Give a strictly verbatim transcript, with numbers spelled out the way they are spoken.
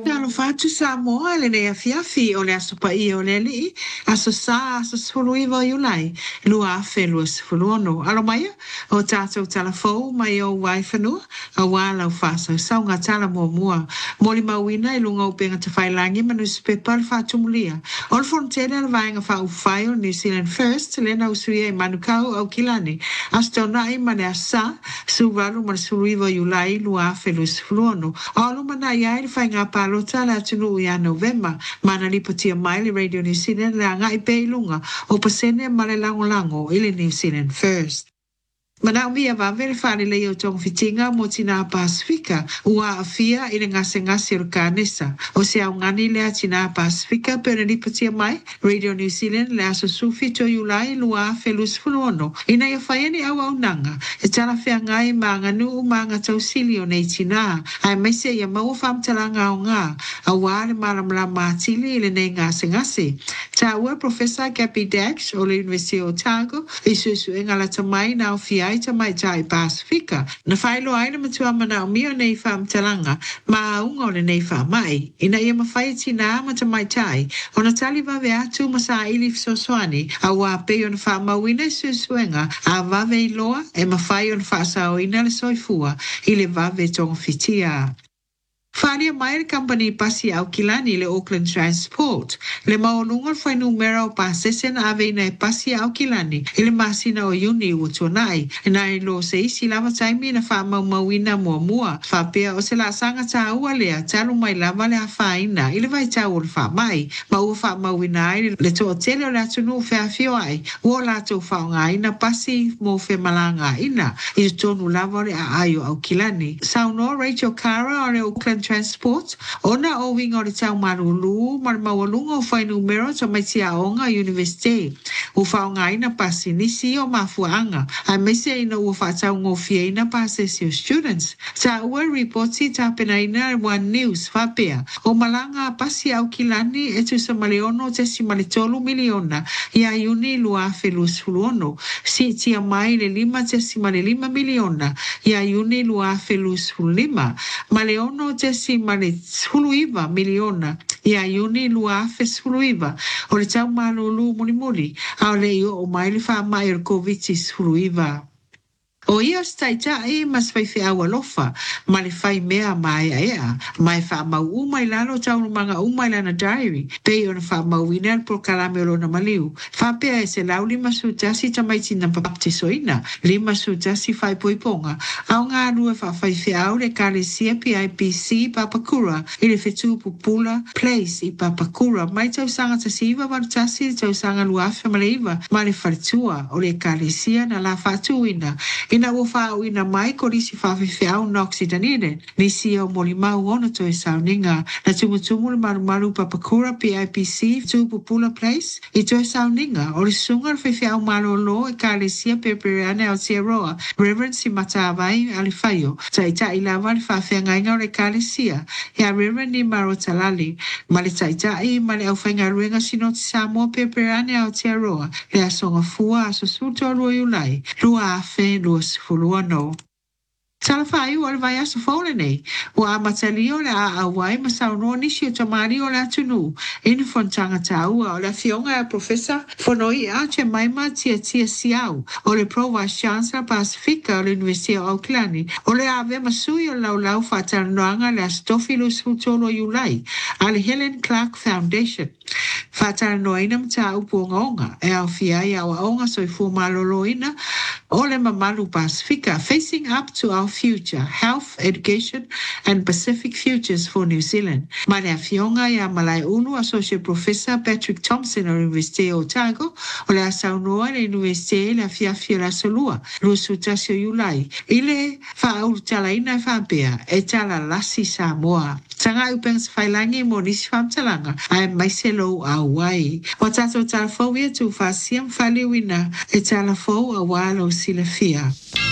Talo fatu Samoa le ne afiafi o le asopa i o le li aso sa aso sfulu iwa iulai lua afe lua sfulu ono alo maia o tātou talafou mai o wai whanua a wala o whasa sau ngā tala mua mua moli mawina i lunga upenga te whailangi manu spepa le fatu mulia o le fontena le vaenga wha uwhai o New Zealand First le na usuia i manukau au kilani asto nai mane asa suwaru man sfulu iwa iulai lua afe lua sfulu ono o alo mana iai le whainga palo Lota la tunu ya November mana lipotia mai le Radio New Zealand le anga i peilunga o pasene male lango lango ile New Zealand First. Mana umia va vere fare le o tong fitinga mo tina Pasifika ua afia ile ngase ngase rukanesa o se au ngani le tina Pasifika pere lipotia mai Radio New Zealand le aso sufi to yulai lua felus fulono ina ia faieni au au nanga e tala fea ngai maanga nu maanga tausili o nei tina ai meise ia mau fam talanga o ngā a wale maramla matili ile nei ngase ngase ta ua Professor Gabby Dax o le University of Otago isu isu engala tamai na o fia ta mai tai Pasifika na failo ai na matua mana o mio nei fam talanga ma unga o le nei fa mai ina ia mawhai tina mata mai tai o na tali vave atu masa ili fisoswani a wa pe o na fa mawina susuenga a vave iloa e mawhai o na fa sao ina le soifua i le vave tonga fitia. Faria mai le company pasi au kilani le Auckland Transport. Le maonunga fai numera o pasese na ave na e pasi au kilani. Ile masina o yuni u tonai. Na i lo se isi lava taimi na fa mau mawina mua mua. Fa pia o se la sanga ta ua lea. Talu mai lava le hafaina. Ile vai ta ua fa mai. Ma ua fa mawina ai le to tele o le atunu fea fio ai. Ua la to fa nga ina pasi mo fe malanga ina. I tonu lava le a ayo au kilani. Sauno Rachel Cara o le Auckland Transport ona o winga o le tau marulu mar mawalunga o whai numero to mai tia onga university o whaonga ina pasi nisi o mafuanga a mese ina ua whatau ngofia ina pasesi o students ta ua reporti ta pena ina One News whapea o malanga pasi au kilani e tu sa maleono te si malitolu miliona ia uni lua felus fuluono si tia mai le lima te si male lima miliona ia uni lua felus fulima maleono te si mane suluiva miliona ia yuni lua fe suluiva o le tau malulu muli muli a le io o mai le fa mai o covid suluiva o ia staita e mas fai fe awa lofa ma le fai mea mai ea mai fa mau umai lalo tau manga umai lana diary pe ona fa mau ina por kalame o lona maliu fa pe e se lau lima su tasi tamai tina baptisoina lima su tasi fai poiponga au ngā rua fa fai fe au le kalesia P I P C Papakura i le fetu pupula place i Papakura mai tau sanga tasiva waru tasi tau sanga luafe maleiva ma le faritua o le kalesia na la fatuina ina ua whao ina mai ko risi whawhiwhi au na Oksidanine, nisi au moli mau ono to e sauninga, na tumutumu le maru maru Papakura P I P C, tu Pupula Place, i to e sauninga, o le sunga le whawhi au malolo e ka lesia pepereane au Aotearoa, Reverend si matawai alifayo, ta i ta ilawa le whawhi ngainga o le ka lesia, ya Reverend ni maro talali, ma le ta i ta i ma le au whainga ruenga sino ti Samoa pepereane au Aotearoa, le asonga fua aso suto rua iulai, lua afe, lua sifuluano. Tala whai o le vai aso whaole nei. O a matali o le a awai ma saunoa nisi o tamari o le atunu. Inu fontanga taua o le fionga a professor whanoi a te maima tia tia siau. O le Pro Vice Chancellor Pasifika o le University of Auckland. O le ave masui o lau lau whatara noanga le Astofilus Hutolo Iulai. A le Helen Clark Foundation. Whatara noina mta upu onga. E au fiai au onga soi fu maloloina. O le mamalu Pasifika. Facing up to our future, health, education, and Pacific futures for New Zealand. Mane fionga ya malai unu Associate Professor Patrick Thompson o University of Otago, o le asaunoa le University le fiafia la solua, lusu tasio yulai. Ile fa urtalaina fa pea, e tala lasi Samoa. Tanga upens failangi mo nisi famtalanga, ai maiselo awai. Watato talfo ia tu fasiam faliwina, e talafo awalo silafia.